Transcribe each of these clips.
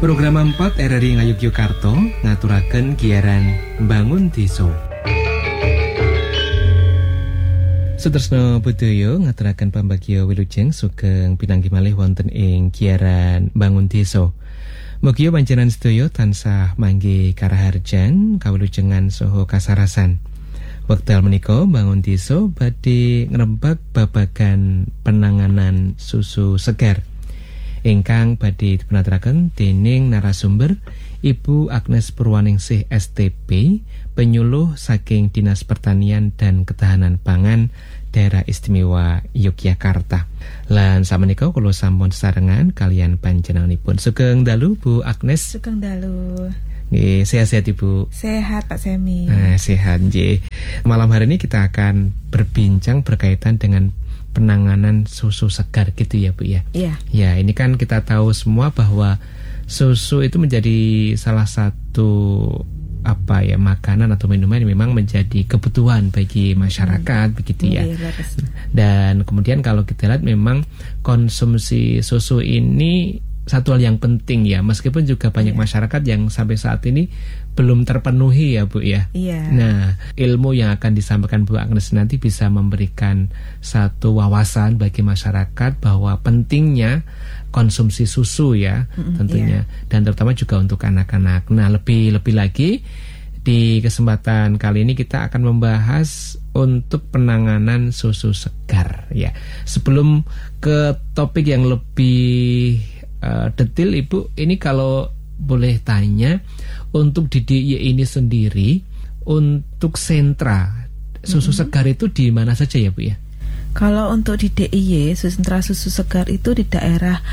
Program 4 RRI Ngayogyakarta ngaturaken giaran Bangun Desa. Sutresna budaya ngaturaken pambagya wilujeng sugeng pinanggih malih wonten ing giaran Bangun Desa. Mugi panjenengan sedaya tansah manggih karaharjan, kawilujengan saha kasarasan. Wekdal menika Bangun Desa badhe ngrembak babagan penanganan susu segar ingkang badhe dipunaturaken dening narasumber Ibu Agnes Purwaningsih STP, penyuluh saking Dinas Pertanian dan Ketahanan Pangan Daerah Istimewa Yogyakarta. Lan samenika kula sampun sesarengan kalian panjenenganipun. Sugeng dalu Bu Agnes. Sugeng dalu. Nggih, sehat-sehat Ibu. Sehat Pak Semi. Sehat nggih. Malam hari ini kita akan berbincang berkaitan dengan penanganan susu segar gitu ya Bu ya. Iya. Ya, ini kan kita tahu semua bahwa susu itu menjadi salah satu makanan atau minuman yang memang menjadi kebutuhan bagi masyarakat begitu ya. Dan kemudian kalau kita lihat memang konsumsi susu ini satu hal yang penting ya, meskipun juga banyak masyarakat yang sampai saat ini belum terpenuhi ya Bu ya. Iya. Nah, ilmu yang akan disampaikan Bu Agnes nanti bisa memberikan satu wawasan bagi masyarakat bahwa pentingnya konsumsi susu ya, tentunya, dan terutama juga untuk anak-anak. Nah, lebih lagi di kesempatan kali ini kita akan membahas untuk penanganan susu segar ya. Sebelum ke topik yang lebih detail Ibu, ini kalau boleh tanya, untuk di DIY ini sendiri, untuk sentra susu segar itu di mana saja ya Bu ya? Kalau untuk di DIY, sentra susu segar itu di daerah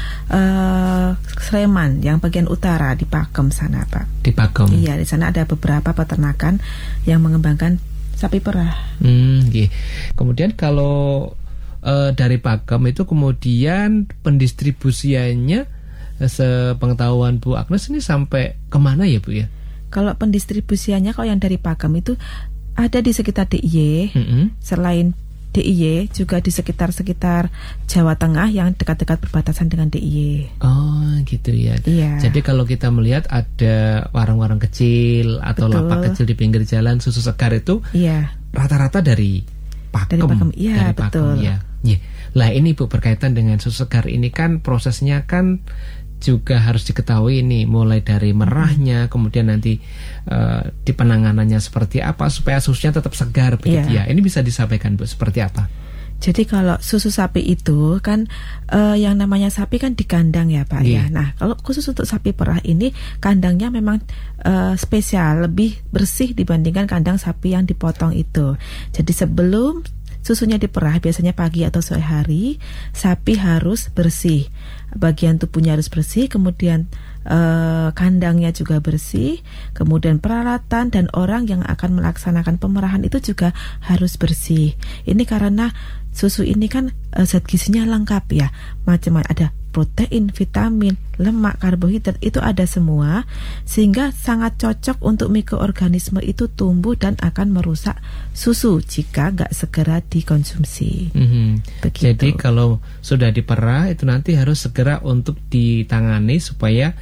Sleman, yang bagian utara di Pakem sana Pak. Di Pakem? Iya, di sana ada beberapa peternakan yang mengembangkan sapi perah. Kemudian kalau dari Pakem itu kemudian pendistribusiannya, sepengetahuan Bu Agnes ini sampai kemana ya Bu ya? Kalau pendistribusiannya, kalau yang dari Pakem itu ada di sekitar DIY, selain DIY juga di sekitar Jawa Tengah yang dekat-dekat berbatasan dengan DIY. Oh gitu ya. Iya. Jadi kalau kita melihat ada warung-warung kecil atau lapak kecil di pinggir jalan susu segar itu, rata-rata dari Pakem. Iya, betul. Ya. Lah ini Bu, berkaitan dengan susu segar ini kan prosesnya kan juga harus diketahui ini, mulai dari merahnya, kemudian nanti di penanganannya seperti apa supaya susunya tetap segar begitu ya. Ini bisa disampaikan Bu seperti apa? Jadi kalau susu sapi itu kan yang namanya sapi kan di kandang ya Pak ya. Nah, kalau khusus untuk sapi perah ini kandangnya memang spesial, lebih bersih dibandingkan kandang sapi yang dipotong itu. Jadi sebelum susunya diperah, biasanya pagi atau sore hari, sapi harus bersih. Bagian tubuhnya harus bersih, kemudian kandangnya juga bersih, kemudian peralatan dan orang yang akan melaksanakan pemerahan itu juga harus bersih. Ini karena susu ini kan zat gizinya lengkap ya, macam-macam, ada protein, vitamin, lemak, karbohidrat, itu ada semua, sehingga sangat cocok untuk mikroorganisme itu tumbuh dan akan merusak susu jika nggak segera dikonsumsi. Begitu. Jadi kalau sudah diperah itu nanti harus segera untuk ditangani supaya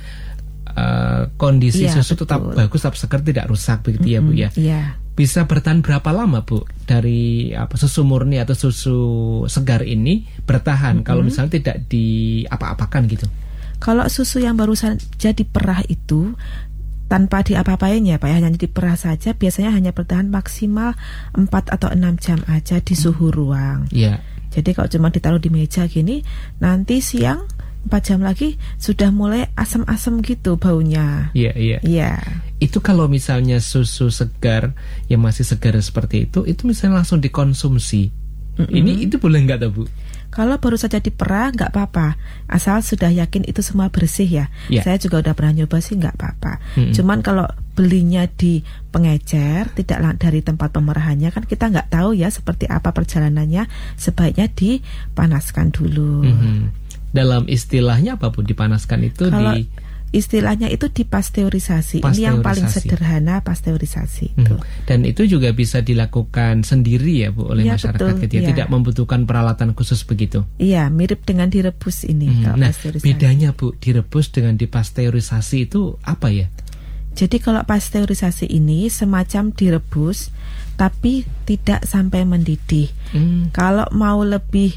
kondisi susu tetap bagus, tetap segar, tidak rusak begitu ya Bu ya. Bisa bertahan berapa lama Bu dari susu murni atau susu segar ini bertahan kalau misalnya tidak diapa-apakan gitu? Kalau susu yang baru saja diperah itu tanpa diapa-apain ya Pak, hanya diperah saja, biasanya hanya bertahan maksimal 4 atau 6 jam aja di suhu ruang. Jadi kalau cuma ditaruh di meja gini, nanti siang 4 jam lagi sudah mulai asam-asam gitu baunya. Iya. Itu kalau misalnya susu segar yang masih segar seperti itu misalnya langsung dikonsumsi. Ini itu boleh nggak tuh Bu? Kalau baru saja diperah nggak apa-apa, asal sudah yakin itu semua bersih ya. Saya juga udah pernah nyoba sih, nggak apa-apa. Cuman kalau belinya di pengecer, tidak dari tempat pemerahannya, kan kita nggak tahu ya seperti apa perjalanannya, sebaiknya dipanaskan dulu. Dalam istilahnya apa Bu dipanaskan itu? Kalau istilahnya itu dipasteurisasi. Ini yang paling sederhana, pasteurisasi itu. Dan itu juga bisa dilakukan sendiri ya Bu oleh masyarakat gitu ya. Tidak membutuhkan peralatan khusus begitu. Iya, mirip dengan direbus ini. Nah, bedanya Bu direbus dengan dipasteurisasi itu apa ya? Jadi kalau pasteurisasi ini semacam direbus tapi tidak sampai mendidih. Kalau mau lebih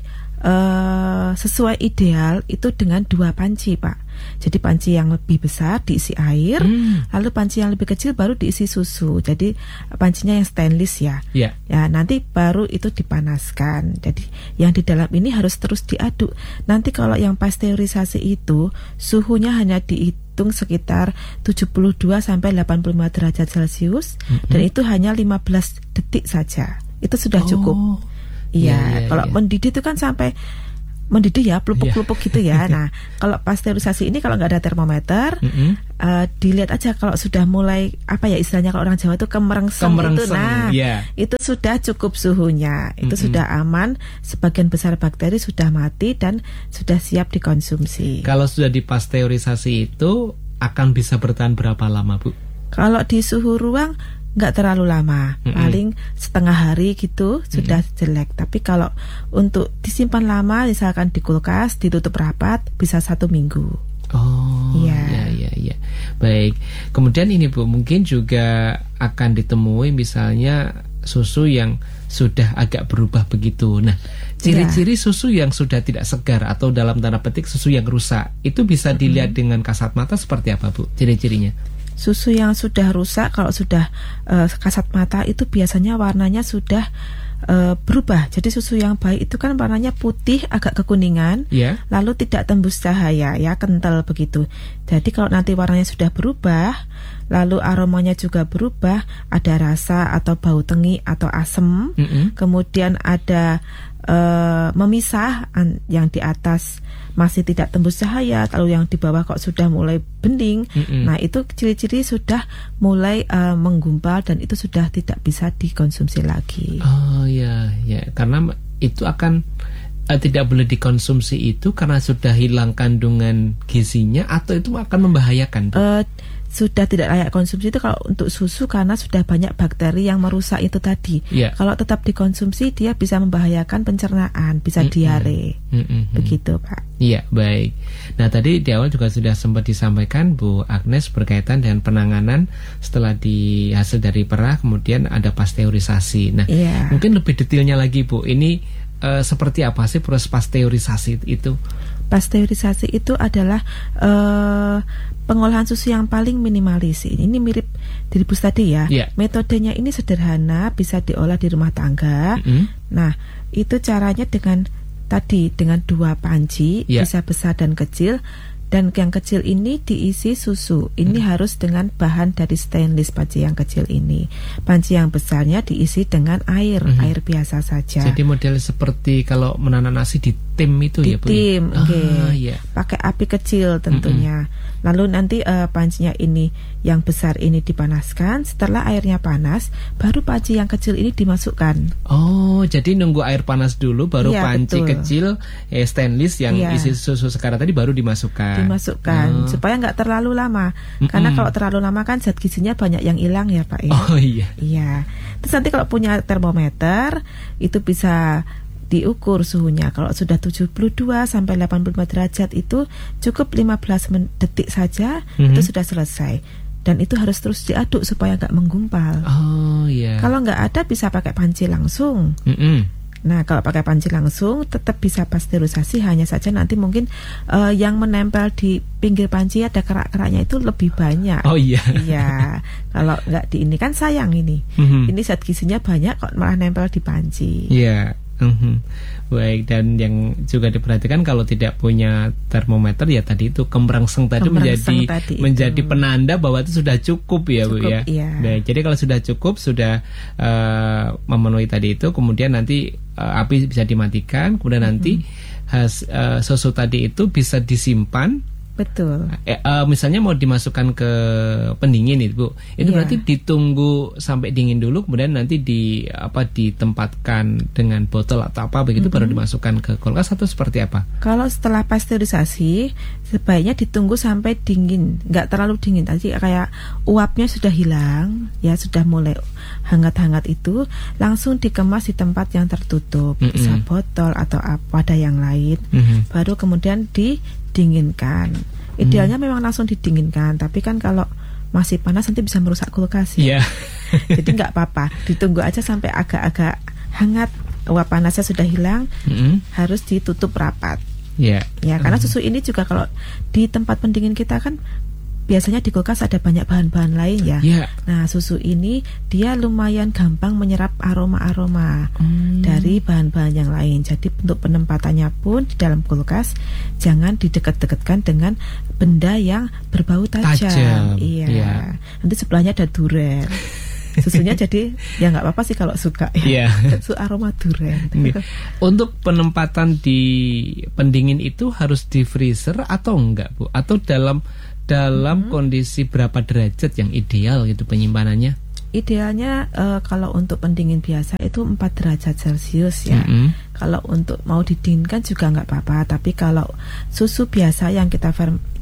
sesuai ideal itu dengan 2 panci Pak. Jadi panci yang lebih besar diisi air, lalu panci yang lebih kecil baru diisi susu. Jadi pancinya yang stainless ya. Ya nanti baru itu dipanaskan. Jadi yang di dalam ini harus terus diaduk. Nanti kalau yang pasteurisasi itu suhunya hanya dihitung sekitar 72 sampai 85 derajat Celcius dan itu hanya 15 detik saja. Itu sudah cukup. Iya, kalau mendidih itu kan sampai mendidih ya, pelupuk-pelupuk gitu ya. Nah, kalau pasteurisasi ini kalau nggak ada termometer, dilihat aja kalau sudah mulai istilahnya kalau orang Jawa itu kemerengseng itu, itu sudah cukup suhunya, itu sudah aman, sebagian besar bakteri sudah mati dan sudah siap dikonsumsi. Kalau sudah dipasteurisasi itu akan bisa bertahan berapa lama Bu? Kalau di suhu ruang nggak terlalu lama, paling setengah hari gitu sudah jelek. Tapi kalau untuk disimpan lama, misalkan di kulkas ditutup rapat, bisa 1 minggu. Oh, iya. Baik. Kemudian ini Bu, mungkin juga akan ditemui misalnya susu yang sudah agak berubah begitu. Nah, ciri-ciri susu yang sudah tidak segar atau dalam tanda petik susu yang rusak itu bisa dilihat dengan kasat mata seperti apa Bu? Ciri-cirinya? Susu yang sudah rusak kalau sudah kasat mata itu biasanya warnanya sudah berubah. Jadi susu yang baik itu kan warnanya putih agak kekuningan, lalu tidak tembus cahaya ya, kental begitu. Jadi kalau nanti warnanya sudah berubah, lalu aromanya juga berubah, ada rasa atau bau tengi atau asam, kemudian ada memisah, yang di atas masih tidak tembus cahaya, lalu yang di bawah kok sudah mulai bening. Nah, itu ciri-ciri sudah mulai menggumpal dan itu sudah tidak bisa dikonsumsi lagi. Oh ya, karena itu akan tidak boleh dikonsumsi itu karena sudah hilang kandungan gizinya atau itu akan membahayakan? Sudah tidak layak konsumsi itu kalau untuk susu karena sudah banyak bakteri yang merusak itu tadi. Kalau tetap dikonsumsi dia bisa membahayakan pencernaan, bisa diare. Begitu Pak. Iya, baik. Nah, tadi di awal juga sudah sempat disampaikan Bu Agnes berkaitan dengan penanganan setelah hasil dari perah kemudian ada pasteurisasi. Nah, mungkin lebih detailnya lagi Bu, ini seperti apa sih proses pasteurisasi itu? Pasteurisasi itu adalah pengolahan susu yang paling minimalis. Ini mirip direbus tadi ya. Metodenya ini sederhana, bisa diolah di rumah tangga. Nah, itu caranya dengan 2 panci, bisa besar dan kecil. Dan yang kecil ini diisi susu. Ini harus dengan bahan dari stainless, panci yang kecil ini. Panci yang besarnya diisi dengan air biasa saja. Jadi model seperti kalau menanam nasi di tim itu ya Bu? Di tim, pakai api kecil tentunya. Lalu nanti pancinya ini yang besar ini dipanaskan. Setelah airnya panas, baru panci yang kecil ini dimasukkan. Oh, jadi nunggu air panas dulu, baru panci kecil stainless yang isi susu sekarang tadi baru dimasukkan. Supaya nggak terlalu lama. Karena kalau terlalu lama kan zat gizinya banyak yang hilang ya Pak ya. Oh iya. Terus nanti kalau punya termometer itu bisa diukur suhunya. Kalau sudah 72 sampai 85 derajat itu cukup 15 detik saja itu sudah selesai. Dan itu harus terus diaduk supaya nggak menggumpal. Kalau nggak ada bisa pakai panci langsung. Nah, kalau pakai panci langsung tetap bisa pasteurisasi, hanya saja nanti mungkin yang menempel di pinggir panci ada kerak-keraknya itu lebih banyak. Kalau nggak di ini kan sayang ini. Ini zat gizinya banyak kok malah nempel di panci. Baik, dan yang juga diperhatikan kalau tidak punya termometer ya tadi itu kemerengseng tadi menjadi penanda bahwa itu sudah cukup ya Bu ya. Nah, jadi kalau sudah cukup, sudah memenuhi tadi itu, kemudian nanti api bisa dimatikan, kemudian nanti susu tadi itu bisa disimpan Betul. Misalnya mau dimasukkan ke pendingin itu, Bu. Itu berarti ditunggu sampai dingin dulu, kemudian nanti ditempatkan dengan botol atau apa begitu baru dimasukkan ke kulkas atau seperti apa? Kalau setelah pasteurisasi sebaiknya ditunggu sampai dingin, nggak terlalu dingin. Tadi kayak uapnya sudah hilang, ya sudah mulai hangat-hangat itu, langsung dikemas di tempat yang tertutup, bisa botol atau wadah yang lain, baru kemudian didinginkan. Idealnya memang langsung didinginkan, tapi kan kalau masih panas nanti bisa merusak kulkas ya. Jadi nggak apa-apa, ditunggu aja sampai agak-agak hangat, uap panasnya sudah hilang, harus ditutup rapat. Ya, karena susu ini juga kalau di tempat pendingin kita kan biasanya di kulkas ada banyak bahan-bahan lain ya. Nah, susu ini dia lumayan gampang menyerap aroma-aroma dari bahan-bahan yang lain. Jadi untuk penempatannya pun di dalam kulkas jangan didekat-dekatkan dengan benda yang berbau tajam. Iya. Nanti sebelahnya ada durian. Susunya jadi ya nggak apa-apa sih kalau suka ya. Susu aroma durian. Untuk penempatan di pendingin itu harus di freezer atau enggak, Bu? Atau dalam kondisi berapa derajat yang ideal gitu penyimpanannya? Idealnya kalau untuk pendingin biasa itu 4 derajat Celcius ya. Kalau untuk mau didinginkan juga nggak apa-apa. Tapi kalau susu biasa yang kita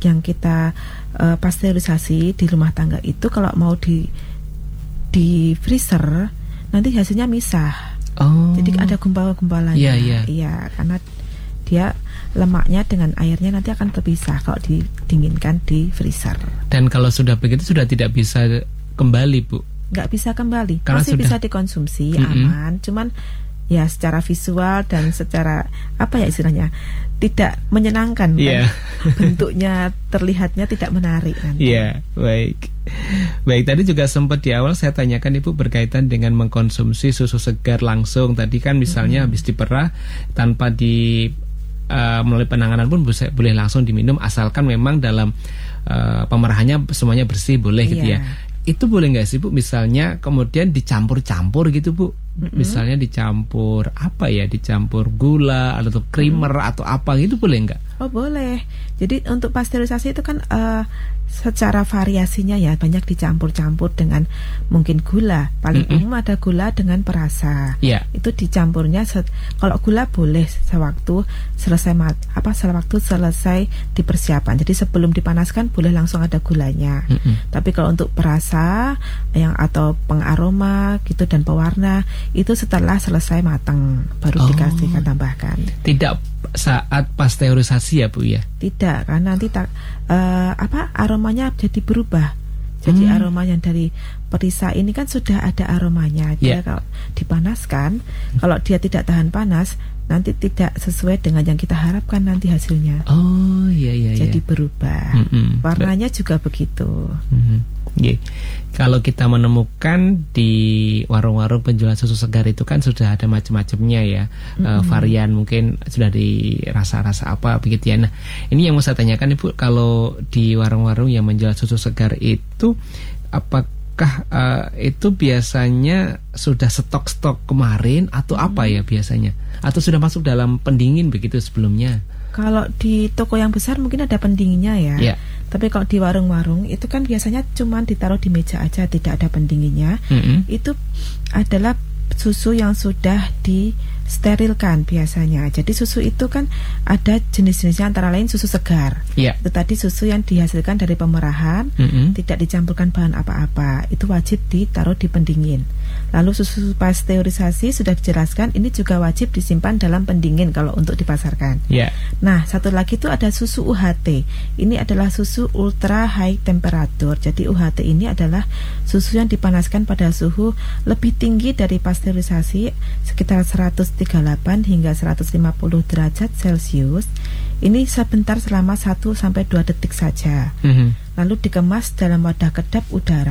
pasteurisasi di rumah tangga itu kalau mau di freezer nanti hasilnya misah. Jadi ada gumpalan-gumpalannya. Iya, karena dia lemaknya dengan airnya nanti akan terpisah kalau didinginkan di freezer. Dan kalau sudah begitu sudah tidak bisa kembali, Bu? Nggak bisa kembali, karena masih bisa dikonsumsi, aman. Cuman ya secara visual dan secara apa ya istilahnya tidak menyenangkan kan? Bentuknya terlihatnya tidak menarik nanti. Baik, tadi juga sempat di awal saya tanyakan Ibu berkaitan dengan mengkonsumsi susu segar langsung. Tadi kan misalnya habis diperah tanpa melalui penanganan pun boleh langsung diminum asalkan memang dalam pemerahannya semuanya bersih, boleh gitu ya. Itu boleh nggak sih, Bu? Misalnya kemudian dicampur-campur gitu, Bu. Misalnya dicampur apa ya? Dicampur gula atau creamer atau apa gitu, boleh nggak? Oh, boleh. Jadi untuk pasteurisasi itu kan secara variasinya ya banyak dicampur-campur dengan mungkin gula. Paling umum ada gula dengan perasa. Itu dicampurnya kalau gula boleh sewaktu selesai dipersiapkan. Jadi sebelum dipanaskan boleh langsung ada gulanya. Tapi kalau untuk perasa atau pengaroma gitu dan pewarna itu setelah selesai matang baru dikasihkan tambahkan. Tidak saat pasteurisasi ya, Bu ya? Tidak, karena nanti aromanya jadi berubah. Jadi aroma yang dari perisa ini kan sudah ada aromanya. Dia kalau dipanaskan, kalau dia tidak tahan panas, nanti tidak sesuai dengan yang kita harapkan nanti hasilnya. Jadi berubah. Warnanya juga begitu. Kalau kita menemukan di warung-warung penjual susu segar itu kan sudah ada macam-macamnya ya, varian mungkin sudah di rasa-rasa apa begitu ya. Nah, ini yang mau saya tanyakan Ibu, kalau di warung-warung yang menjual susu segar itu apakah itu biasanya sudah stok kemarin atau apa ya biasanya? Atau sudah masuk dalam pendingin begitu sebelumnya? Kalau di toko yang besar mungkin ada pendinginnya ya. Tapi kalau di warung-warung itu kan biasanya cuma ditaruh di meja aja, tidak ada pendinginnya. Itu adalah susu yang sudah disterilkan biasanya. Jadi susu itu kan ada jenis-jenisnya, antara lain susu segar. Itu tadi susu yang dihasilkan dari pemerahan, tidak dicampurkan bahan apa-apa. Itu wajib ditaruh di pendingin. Lalu susu pasteurisasi sudah dijelaskan, ini juga wajib disimpan dalam pendingin kalau untuk dipasarkan. Nah, satu lagi itu ada susu UHT. Ini adalah susu ultra high temperature. Jadi UHT ini adalah susu yang dipanaskan pada suhu lebih tinggi dari pasteurisasi, sekitar 138 hingga 150 derajat Celcius. Ini sebentar selama 1-2 detik saja. Lalu dikemas dalam wadah kedap udara.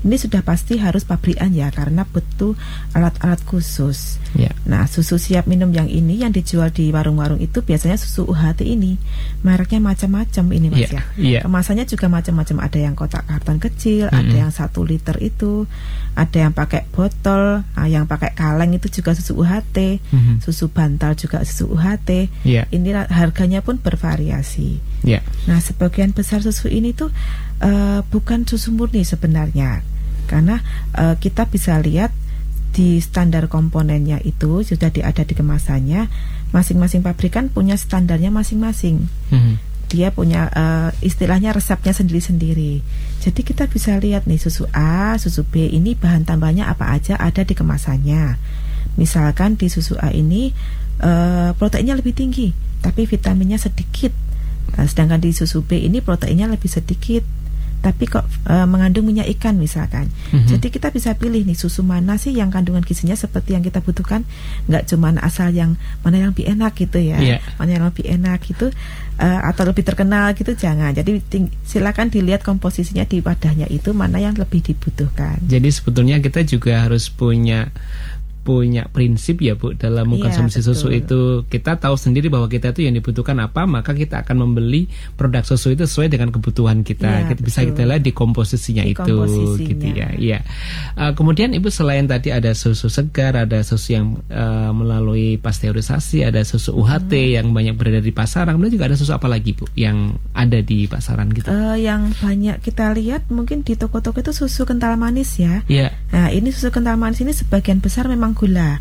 ini sudah pasti harus pabrikan ya, karena butuh alat-alat khusus. Nah, susu siap minum yang ini yang dijual di warung-warung itu biasanya susu UHT ini. Mereknya macam-macam ini Mas ya. Kemasannya juga macam-macam, ada yang kotak karton kecil, ada yang 1 liter itu, ada yang pakai botol, yang pakai kaleng itu juga susu UHT, susu bantal juga susu UHT. Ini harganya pun bervariasi. Nah, sebagian besar susu ini tuh bukan susu murni sebenarnya, karena kita bisa lihat di standar komponennya itu sudah ada di kemasannya. Masing-masing pabrikan punya standarnya masing-masing. Dia punya istilahnya resepnya sendiri-sendiri. Jadi kita bisa lihat nih, susu A, susu B ini bahan tambahnya apa aja ada di kemasannya. Misalkan di susu A ini proteinnya lebih tinggi, tapi vitaminnya sedikit. Sedangkan di susu B ini proteinnya lebih sedikit, tapi kok mengandung minyak ikan misalkan. Jadi kita bisa pilih nih susu mana sih yang kandungan gizinya seperti yang kita butuhkan. Nggak cuma asal yang mana yang lebih enak gitu ya, mana yang lebih enak gitu atau lebih terkenal gitu, jangan. Jadi silakan dilihat komposisinya di wadahnya itu mana yang lebih dibutuhkan. Jadi sebetulnya kita juga harus punya prinsip ya Bu dalam mengkonsumsi susu itu. Kita tahu sendiri bahwa kita itu yang dibutuhkan apa, maka kita akan membeli produk susu itu sesuai dengan kebutuhan kita. Bisa kita lihat di komposisinya itu gitu ya. Kemudian Ibu, selain tadi ada susu segar, ada susu yang melalui pasteurisasi, ada susu UHT yang banyak beredar di pasaran. Kemudian juga ada susu apa lagi Bu yang ada di pasaran gitu? Yang banyak kita lihat mungkin di toko-toko itu susu kental manis ya. Nah, ini susu kental manis ini sebagian besar memang gula.